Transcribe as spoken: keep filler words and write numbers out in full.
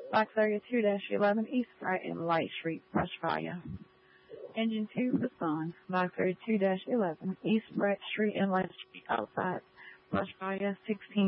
five thirty-two eleven East Bright and Light Street, brush fire. Engine two, respond. five thirty-two eleven East Bright Street and Light Street, outside, brush fire, sixteen